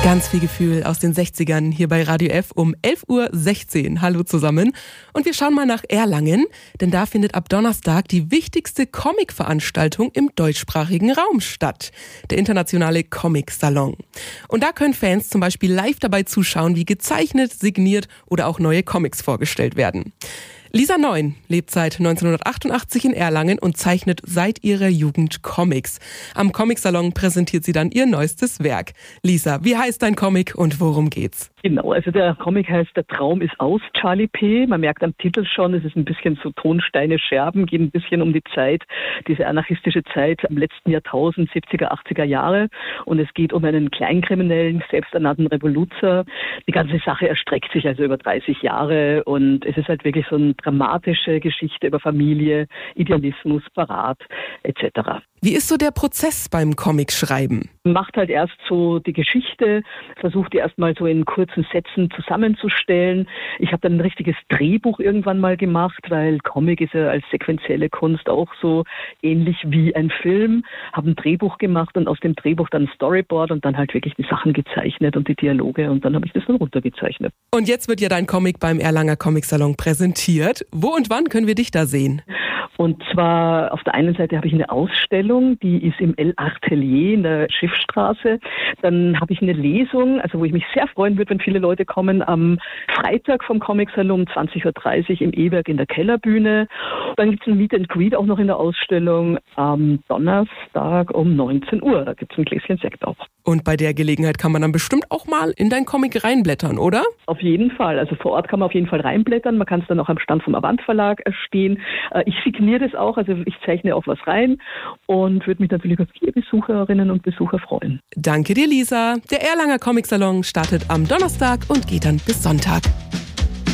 Ganz viel Gefühl aus den 60ern hier bei Radio F um 11.16 Uhr. Hallo zusammen. Und wir schauen mal nach Erlangen, denn da findet ab Donnerstag die wichtigste Comic-Veranstaltung im deutschsprachigen Raum statt. Der internationale Comic-Salon. Und da können Fans zum Beispiel live dabei zuschauen, wie gezeichnet, signiert oder auch neue Comics vorgestellt werden. Lisa Neun lebt seit 1988 in Erlangen und zeichnet seit ihrer Jugend Comics. Am Comic-Salon präsentiert sie dann ihr neuestes Werk. Lisa, wie heißt dein Comic und worum geht's? Genau, also der Comic heißt Der Traum ist aus, Charlie P. Man merkt am Titel schon, es ist ein bisschen so Tonsteine, Scherben, geht ein bisschen um die Zeit, diese anarchistische Zeit im letzten Jahrtausend, 70er, 80er Jahre. Und es geht um einen Kleinkriminellen, selbsternannten Revoluzer. Die ganze Sache erstreckt sich also über 30 Jahre und es ist halt wirklich so eine dramatische Geschichte über Familie, Idealismus, Verrat etc. Wie ist so der Prozess beim Comic-Schreiben? Man macht halt erst so die Geschichte, versucht die erstmal so in kurzen Sätzen zusammenzustellen. Ich habe dann ein richtiges Drehbuch irgendwann mal gemacht, weil Comic ist ja als sequentielle Kunst auch so ähnlich wie ein Film. Habe ein Drehbuch gemacht und aus dem Drehbuch dann ein Storyboard und dann halt wirklich die Sachen gezeichnet und die Dialoge und dann habe ich das dann runtergezeichnet. Und jetzt wird ja dein Comic beim Erlanger Comic-Salon präsentiert. Wo und wann können wir dich da sehen? Und zwar auf der einen Seite habe ich eine Ausstellung, die ist im El Atelier in der Schiffstraße. Dann habe ich eine Lesung, also wo ich mich sehr freuen würde, wenn viele Leute kommen, am Freitag vom Comic-Salon um 20.30 Uhr im E-Werk in der Kellerbühne. Dann gibt es ein Meet and Greet auch noch in der Ausstellung am Donnerstag um 19 Uhr. Da gibt es ein Gläschen Sekt auch. Und bei der Gelegenheit kann man dann bestimmt auch mal in dein Comic reinblättern, oder? Auf jeden Fall. Also vor Ort kann man auf jeden Fall reinblättern. Man kann es dann auch am Stand vom Avant Verlag stehen. Ich signiere das auch, also ich zeichne auch was rein und würde mich natürlich auf viele Besucherinnen und Besucher freuen. Danke dir, Lisa. Der Erlanger Comic-Salon startet am Donnerstag und geht dann bis Sonntag.